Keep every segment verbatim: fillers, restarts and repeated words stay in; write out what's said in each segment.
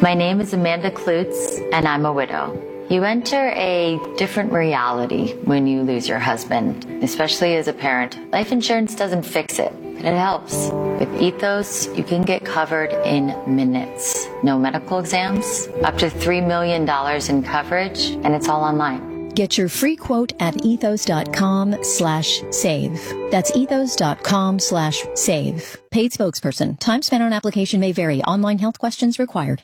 My name is Amanda Klutz, and I'm a widow. You enter a different reality when you lose your husband, especially as a parent. Life insurance doesn't fix it, but it helps. With Ethos, you can get covered in minutes. No medical exams, up to three million dollars in coverage, and it's all online. Get your free quote at ethos.com slash save. That's ethos.com slash save. Paid spokesperson. Time spent on application may vary. Online health questions required.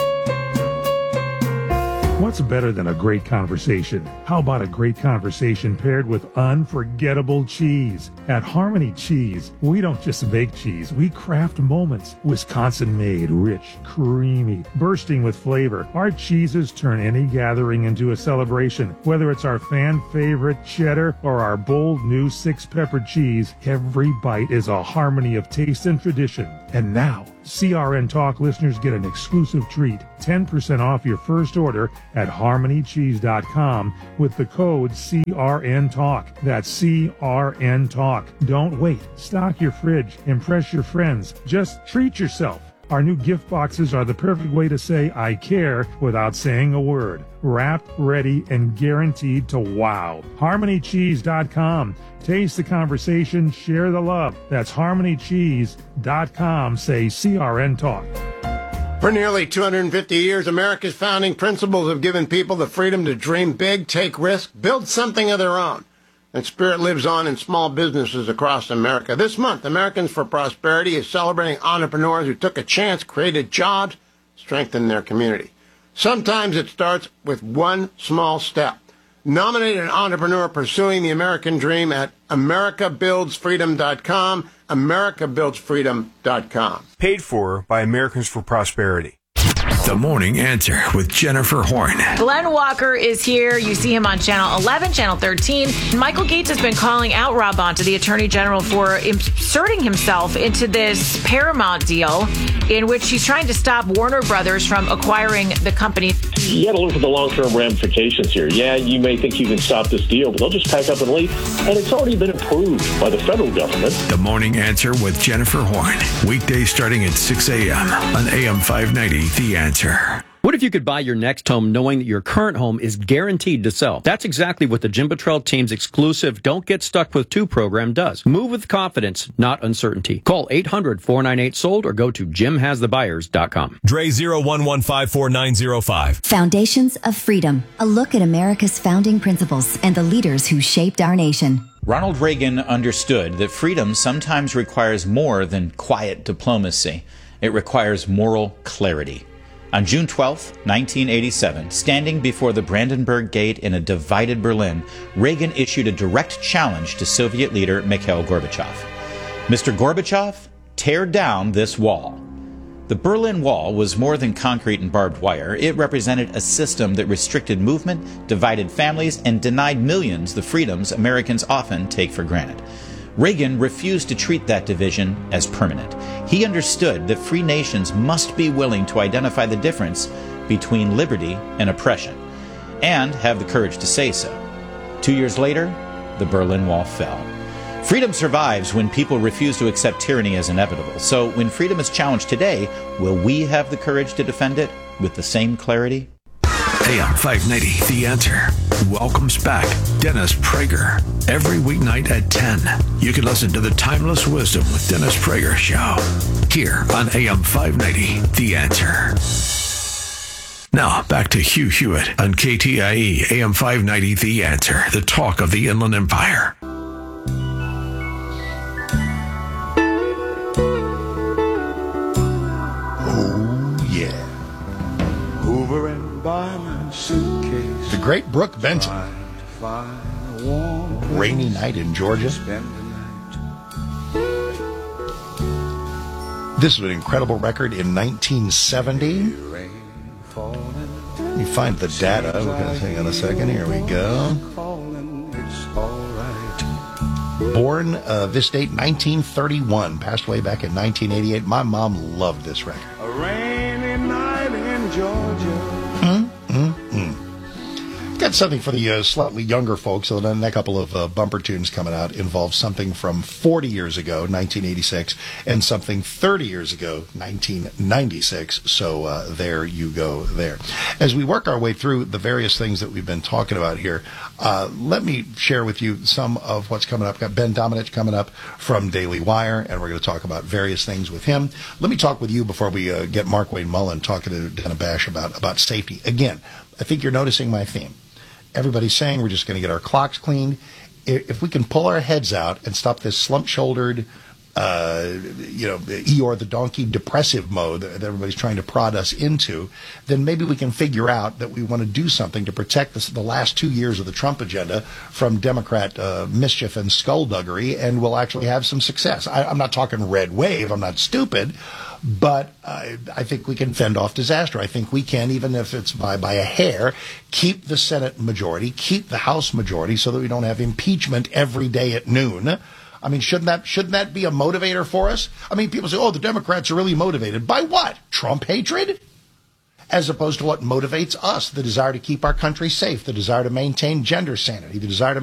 What's better than a great conversation? How about a great conversation paired with unforgettable cheese? At Harmony Cheese, we don't just make cheese, we craft moments. Wisconsin-made, rich, creamy, bursting with flavor. Our cheeses turn any gathering into a celebration. Whether it's our fan-favorite cheddar or our bold new six-pepper cheese, every bite is a harmony of taste and tradition. And now, C R N Talk listeners get an exclusive treat, ten percent off your first order at harmony cheese dot com with the code C R N Talk. That's C R N Talk. Don't wait. Stock your fridge. Impress your friends. Just treat yourself. Our new gift boxes are the perfect way to say I care without saying a word. Wrapped, ready, and guaranteed to wow. harmony cheese dot com. Taste the conversation, share the love. That's harmony cheese dot com. Say C R N Talk. For nearly two hundred fifty years, America's founding principles have given people the freedom to dream big, take risks, build something of their own. That spirit lives on in small businesses across America. This month, Americans for Prosperity is celebrating entrepreneurs who took a chance, created jobs, strengthened their community. Sometimes it starts with one small step. Nominate an entrepreneur pursuing the American dream at america builds freedom dot com, america builds freedom dot com. Paid for by Americans for Prosperity. The Morning Answer with Jennifer Horn. Glenn Walker is here. You see him on Channel eleven, Channel thirteen. Michael Gates has been calling out Rob Bonta, the Attorney General, for inserting himself into this Paramount deal in which he's trying to stop Warner Brothers from acquiring the company. You got to look at the long-term ramifications here. Yeah, you may think you can stop this deal, but they'll just pack up and leave. And it's already been approved by the federal government. The Morning Answer with Jennifer Horn. Weekdays starting at six a.m. on A M five ninety, The Answer. What if you could buy your next home knowing that your current home is guaranteed to sell? That's exactly what the Jim Buttrell team's exclusive Don't Get Stuck With Two program does. Move with confidence, not uncertainty. Call eight hundred, four nine eight, sold or go to jim has the buyers dot com. Dre zero one one five four nine zero five. Foundations of Freedom. A look at America's founding principles and the leaders who shaped our nation. Ronald Reagan understood that freedom sometimes requires more than quiet diplomacy. It requires moral clarity. On June twelfth, nineteen eighty-seven, standing before the Brandenburg Gate in a divided Berlin, Reagan issued a direct challenge to Soviet leader Mikhail Gorbachev. Mister Gorbachev, tear down this wall. The Berlin Wall was more than concrete and barbed wire. It represented a system that restricted movement, divided families, and denied millions the freedoms Americans often take for granted. Reagan refused to treat that division as permanent. He understood that free nations must be willing to identify the difference between liberty and oppression, and have the courage to say so. Two years later, the Berlin Wall fell. Freedom survives when people refuse to accept tyranny as inevitable. So when freedom is challenged today, will we have the courage to defend it with the same clarity? A M five ninety, The Answer. Welcomes back Dennis Prager. Every weeknight at ten, you can listen to the Timeless Wisdom with Dennis Prager show here on A M five ninety, The Answer. Now, back to Hugh Hewitt on K T I E, A M five ninety, The Answer, the talk of the Inland Empire. Oh, yeah. Hoover and buy my suitcase. The great Brooke Benton. Rainy night in Georgia. This was an incredible record in nineteen seventy. Let me find the data. We're going to hang on a second. Here we go. Born uh, this date, nineteen thirty-one. Passed away back in nineteen eighty-eight. My mom loved this record. A rainy night in Georgia. Mm, mm, mm. got something for the uh, slightly younger folks. So then a couple of uh, bumper tunes coming out involve something from forty years ago, nineteen eighty-six, and something thirty years ago, nineteen ninety-six. So uh, there you go there. As we work our way through the various things that we've been talking about here, uh, let me share with you some of what's coming up. We've got Ben Domenech coming up from Daily Wire, and we're going to talk about various things with him. Let me talk with you before we uh, get Mark Wayne Mullen talking to Dana Bash about, about safety. Again, I think you're noticing my theme. Everybody's saying we're just going to get our clocks cleaned. If we can pull our heads out and stop this slump-shouldered, uh, you know, Eeyore the donkey depressive mode that everybody's trying to prod us into, then maybe we can figure out that we want to do something to protect this, the last two years of the Trump agenda from Democrat uh, mischief and skullduggery, and we'll actually have some success. I, I'm not talking red wave. I'm not stupid. But uh, I think we can fend off disaster. I think we can, even if it's by, by a hair, keep the Senate majority, keep the House majority so that we don't have impeachment every day at noon. I mean, shouldn't that shouldn't that be a motivator for us? I mean, people say, oh, the Democrats are really motivated. By what? Trump hatred? As opposed to what motivates us, the desire to keep our country safe, the desire to maintain gender sanity, the desire to